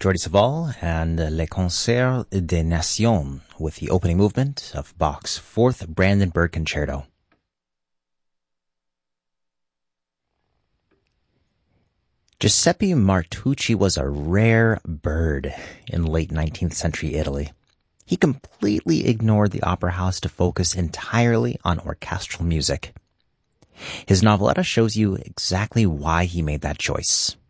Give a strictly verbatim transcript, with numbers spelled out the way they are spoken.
Jordi Savall and Le Concert des Nations with the opening movement of Bach's Fourth Brandenburg Concerto. Giuseppe Martucci was a rare bird in late nineteenth century Italy. He completely ignored the opera house to focus entirely on orchestral music. His noveletta shows you exactly why he made that choice.